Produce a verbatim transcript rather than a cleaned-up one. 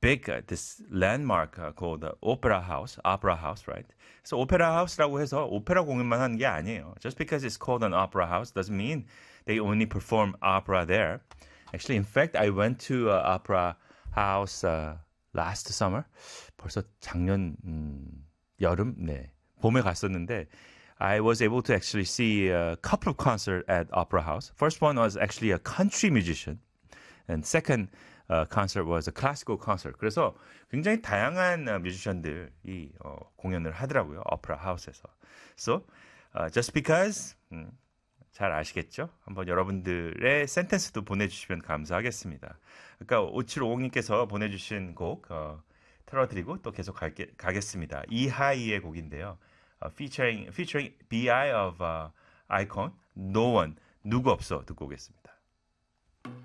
big uh, this landmark uh, called the Opera House, Opera House, right? So Opera House라고 해서 오페라 공연만 하는 게 아니에요. Just because it's called an opera house doesn't mean they only perform opera there. Actually, in fact, I went to uh, Opera House uh, last summer. 벌써 작년 음, 여름, 네, 봄에 갔었는데 I was able to actually see a couple of concerts at Opera House. First one was actually a country musician, and second uh, concert was a classical concert. 그래서 굉장히 다양한 uh, 뮤지션들이 어, 공연을 하더라고요. Opera House에서. So uh, just because 음, 잘 아시겠죠? 한번 여러분들의 센텐스도 보내주시면 감사하겠습니다. 아까 오칠오공님께서 보내주신 곡 어, 틀어드리고 또 계속 갈게, 가겠습니다. 이하이의 곡인데요. Uh, featuring featuring B I of uh, Icon, No One, 누구 없어 듣고 오겠습니다.